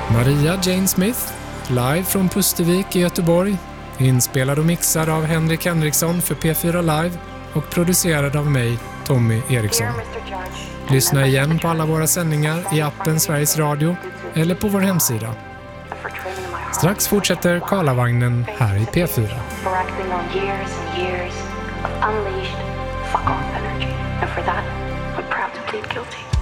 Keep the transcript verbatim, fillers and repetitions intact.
Maria Jane Smith, live från Pustervik i Göteborg, inspelad och mixad av Henrik Henriksson för P fyra Live och producerad av mig, Tommy Eriksson. Lyssna igen på alla våra sändningar i appen Sveriges Radio eller på vår hemsida. Strax fortsätter Karlavagnen här i P fyra. Unleashed fuck off energy, and for that, I'm proud to plead guilty.